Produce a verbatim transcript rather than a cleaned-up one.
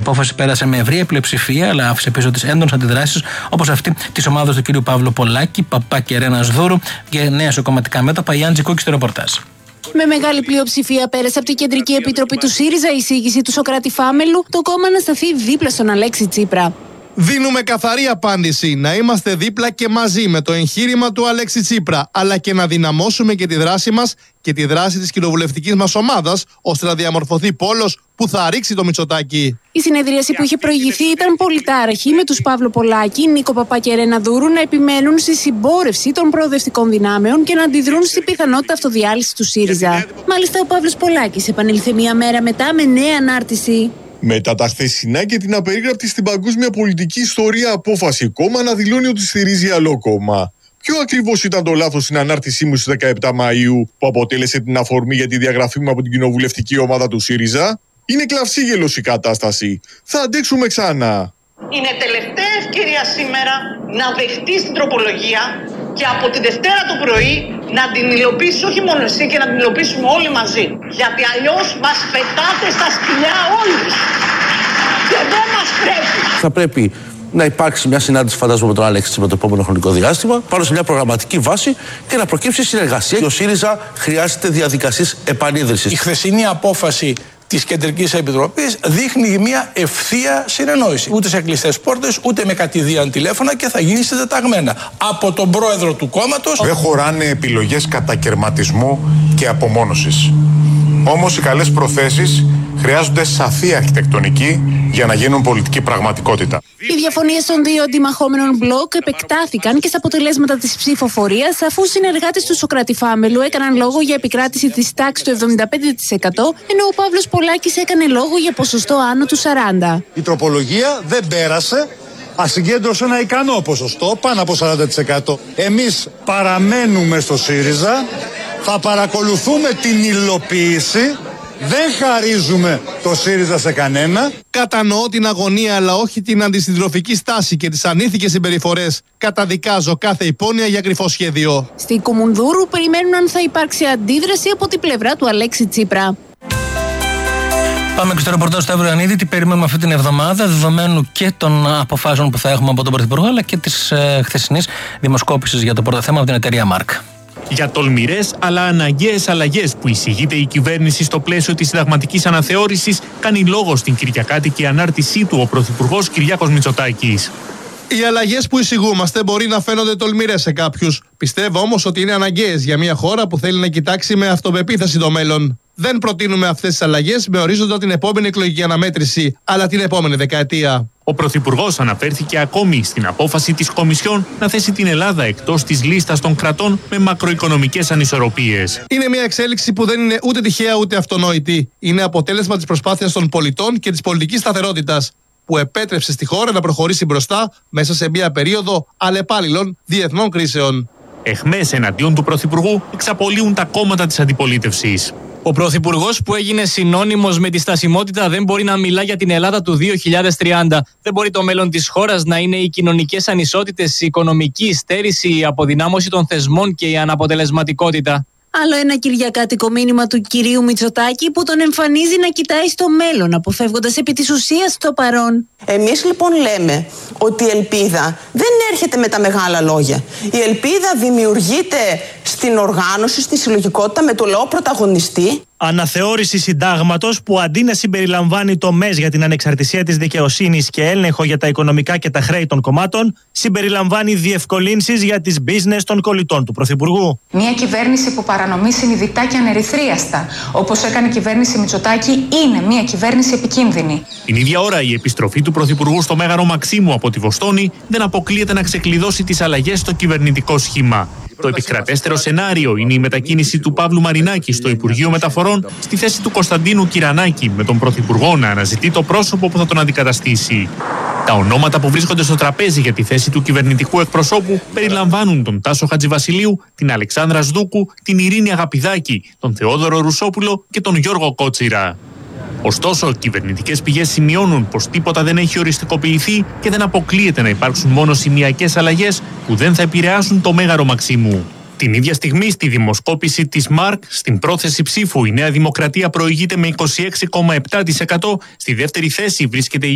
απόφαση πέρασε με ευρεία πλειοψηφία, αλλά άφησε πίσω τις έντονες αντιδράσεις, όπως αυτή της ομάδας του κ. Παύλου Πολάκη, Παπά και Ρένας Δούρου και νέα σοκομματικά μέτωπα. Η Άντζη Κούκη στο ρεπορτάζ. Με μεγάλη πλειοψηφία πέρασε από την Κεντρική Επιτροπή του ΣΥΡΙΖΑ η εισήγηση του Σωκράτη Φάμελου το κόμμα να σταθεί δίπλα στον Αλέξη Τσίπρα. Δίνουμε καθαρή απάντηση να είμαστε δίπλα και μαζί με το εγχείρημα του Αλέξη Τσίπρα, αλλά και να δυναμώσουμε και τη δράση μας και τη δράση της κοινοβουλευτικής μας ομάδας, ώστε να διαμορφωθεί πόλος που θα ρίξει το Μητσοτάκη. Η συνεδρίαση που είχε προηγηθεί ήταν πολυτάραχη, με τους Παύλο Πολάκη, Νίκο Παπά και Ρένα Δούρου να επιμένουν στη συμπόρευση των προοδευτικών δυνάμεων και να αντιδρούν στην πιθανότητα αυτοδιάλυσης του ΣΥΡΙΖΑ. Μάλιστα, ο Παύλος Πολάκης επανήλθε μία μέρα μετά με νέα ανάρτηση. Μετά τα χθεσινά και την απερίγραπτη στην παγκόσμια πολιτική ιστορία απόφαση κόμμα να δηλώνει ότι στηρίζει άλλο κόμμα. Ποιο ακριβώς ήταν το λάθος στην ανάρτησή μου στις δεκαεπτά Μαΐου που αποτέλεσε την αφορμή για τη διαγραφή μου από την κοινοβουλευτική ομάδα του ΣΥΡΙΖΑ? Είναι κλαυσίγελος η κατάσταση. Θα αντέξουμε ξανά. Είναι τελευταία ευκαιρία σήμερα να δεχτείς την τροπολογία και από τη Δευτέρα το πρωί να την υλοποιήσεις όχι μόνο εσύ και να την υλοποιήσουμε όλοι μαζί. Γιατί αλλιώς μας πετάτε στα σκυλιά όλους. Και δεν μας πρέπει. Θα πρέπει να υπάρξει μια συνάντηση, φαντάζομαι, με τον Αλέξη με το επόμενο χρονικό διάστημα, πάνω σε μια προγραμματική βάση και να προκύψει συνεργασία. Ο ΣΥΡΙΖΑ χρειάζεται διαδικασίες επανίδρυσης. Η χθεσινή απόφαση της Κεντρικής Επιτροπής δείχνει μια ευθεία συνεννόηση. Ούτε σε κλειστές πόρτες, ούτε με κατηδίαν τηλέφωνα και θα γίνει συντεταγμένα από τον πρόεδρο του κόμματος. Δεν χωράνε επιλογές κατακερματισμού και απομόνωσης. Όμως οι καλές προθέσεις χρειάζονται σαφή αρχιτεκτονική για να γίνουν πολιτική πραγματικότητα. Οι διαφωνίες των δύο αντιμαχόμενων μπλοκ επεκτάθηκαν και στα αποτελέσματα της ψηφοφορίας, αφού συνεργάτες του Σωκράτη Φάμελου έκαναν λόγο για επικράτηση της τάξης του εβδομήντα πέντε τοις εκατό, ενώ ο Παύλος Πολάκης έκανε λόγο για ποσοστό άνω του σαράντα τοις εκατό. Η τροπολογία δεν πέρασε, ασυγκέντρωσε ένα ικανό ποσοστό, πάνω από σαράντα τοις εκατό. Εμείς παραμένουμε στο ΣΥΡΙΖΑ, θα παρακολουθούμε την υλοποίηση. Δεν χαρίζουμε το ΣΥΡΙΖΑ σε κανένα. Κατανοώ την αγωνία, αλλά όχι την αντισυντροφική στάση και τις ανήθικες συμπεριφορές. Καταδικάζω κάθε υπόνοια για κρυφό σχέδιο. Στη Κουμουνδούρου περιμένουν αν θα υπάρξει αντίδραση από την πλευρά του Αλέξη Τσίπρα. Πάμε και στο ρεπορτάζ του Stavrogiannidis. Τι περιμένουμε αυτή την εβδομάδα, δεδομένου και των αποφάσεων που θα έχουμε από τον Πρωθυπουργό, αλλά και της ε, χθεσινής δημοσκόπησης για το πρώτο θέμα από την εταιρεία Μάρκ. Για τολμηρές αλλά αναγκαίες αλλαγές που εισηγείται η κυβέρνηση στο πλαίσιο της συνταγματικής αναθεώρησης, κάνει λόγο στην κυριακάτικη ανάρτησή του ο Πρωθυπουργός Κυριάκος Μητσοτάκης. Οι αλλαγές που εισηγούμαστε μπορεί να φαίνονται τολμηρές σε κάποιους. Πιστεύω όμως ότι είναι αναγκαίες για μια χώρα που θέλει να κοιτάξει με αυτοπεποίθηση το μέλλον. Δεν προτείνουμε αυτές τις αλλαγές με ορίζοντα την επόμενη εκλογική αναμέτρηση, αλλά την επόμενη δεκαετία. Ο Πρωθυπουργός αναφέρθηκε ακόμη στην απόφαση της Κομισιόν να θέσει την Ελλάδα εκτός της λίστας των κρατών με μακροοικονομικές ανισορροπίες. Είναι μια εξέλιξη που δεν είναι ούτε τυχαία ούτε αυτονόητη. Είναι αποτέλεσμα της προσπάθειας των πολιτών και της πολιτικής σταθερότητας, που επέτρεψε στη χώρα να προχωρήσει μπροστά μέσα σε μια περίοδο αλλεπάλληλων διεθνών κρίσεων. Εχμές εναντίον του Πρωθυπουργού εξαπολύουν τα κόμματα της αντιπολίτευσης. Ο Πρωθυπουργός, που έγινε συνώνυμος με τη στασιμότητα, δεν μπορεί να μιλά για την Ελλάδα του δύο χιλιάδες τριάντα. Δεν μπορεί το μέλλον της χώρας να είναι οι κοινωνικές ανισότητες, η οικονομική στέρηση, η αποδυνάμωση των θεσμών και η αναποτελεσματικότητα. Άλλο ένα κυριακάτικο μήνυμα του κυρίου Μητσοτάκη που τον εμφανίζει να κοιτάει στο μέλλον, αποφεύγοντας επί της ουσίας το παρόν. Εμείς λοιπόν λέμε ότι η ελπίδα δεν έρχεται με τα μεγάλα λόγια. Η ελπίδα δημιουργείται στην οργάνωση, στη συλλογικότητα, με το λαό πρωταγωνιστή. Αναθεώρηση συντάγματος που αντί να συμπεριλαμβάνει τομές για την ανεξαρτησία της δικαιοσύνης και έλεγχο για τα οικονομικά και τα χρέη των κομμάτων, συμπεριλαμβάνει διευκολύνσεις για τις business των κολλητών του Πρωθυπουργού. Μια κυβέρνηση που παρανομεί συνειδητά και ανερυθρίαστα, όπως έκανε η κυβέρνηση Μητσοτάκη, είναι μια κυβέρνηση επικίνδυνη. Την ίδια ώρα, η επιστροφή του Πρωθυπουργού στο Μέγαρο Μαξίμου από τη Βοστόνη δεν αποκλείεται να ξεκλειδώσει τις αλλαγές στο κυβερνητικό σχήμα. Το επικρατέστερο σενάριο είναι η μετακίνηση του Παύλου Μαρινάκη στο Υπουργείο Μεταφορών στη θέση του Κωνσταντίνου Κυρανάκη, με τον Πρωθυπουργό να αναζητεί το πρόσωπο που θα τον αντικαταστήσει. Τα ονόματα που βρίσκονται στο τραπέζι για τη θέση του κυβερνητικού εκπροσώπου περιλαμβάνουν τον Τάσο Χατζηβασιλείου, την Αλεξάνδρα Σδούκου, την Ειρήνη Αγαπηδάκη, τον Θεόδωρο Ρουσόπουλο και τον Γιώργο Κότσιρα. Ωστόσο, κυβερνητικές πηγές σημειώνουν πως τίποτα δεν έχει οριστικοποιηθεί και δεν αποκλείεται να υπάρξουν μόνο σημειακές αλλαγές που δεν θα επηρεάσουν το Μέγαρο Μαξίμου. Την ίδια στιγμή, στη δημοσκόπηση της Μάρκ, στην πρόθεση ψήφου, η Νέα Δημοκρατία προηγείται με είκοσι έξι κόμμα επτά τοις εκατό. Στη δεύτερη θέση βρίσκεται η